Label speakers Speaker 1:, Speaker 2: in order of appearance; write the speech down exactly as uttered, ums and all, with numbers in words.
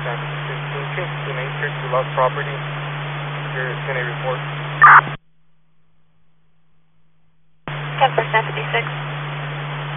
Speaker 1: San Francisco. Can you change the nature to lost property? Your ten eight report.
Speaker 2: ten percent fifty-six.